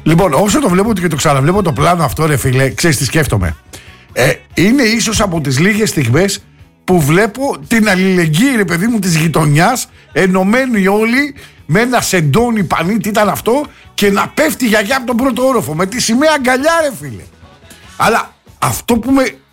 Λοιπόν, όσο το βλέπω και το ξαναβλέπω το πλάνο αυτό, ρε φίλε, ξέρεις τι σκέφτομαι. Είναι ίσως από τις λίγες στιγμές που βλέπω την αλληλεγγύη, ρε παιδί μου, της γειτονιάς, ενωμένοι όλοι με ένα σεντόνι πανί, τι ήταν αυτό, και να πέφτει η γιαγιά από τον πρώτο όροφο με τη σημαία αγκαλιά, ρε φίλε. Αλλά αυτό που με